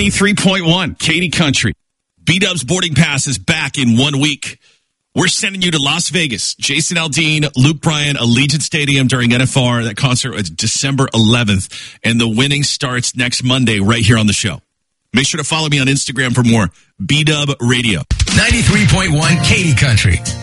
93.1 Katy Country. B-Dub's boarding pass is back in 1 week. We're sending you to Las Vegas. Jason Aldean, Luke Bryan, Allegiant Stadium during NFR. That concert is December 11th. And the winning starts next Monday right here on the show. Make sure to follow me on Instagram for more. B-Dub Radio. 93.1 Katy Country.